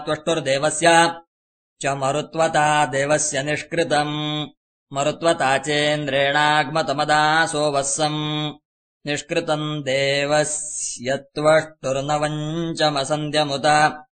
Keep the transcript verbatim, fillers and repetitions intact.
त्वष्टुर्देवस्य च मरुत्वता देवस्य निष्कृतम् मरुत्वता चेन्द्रेणाग्मतमदासो वत्सम् निष्कृतम् देवस्य त्वष्टुर्नवञ्चमसन्ध्यमुत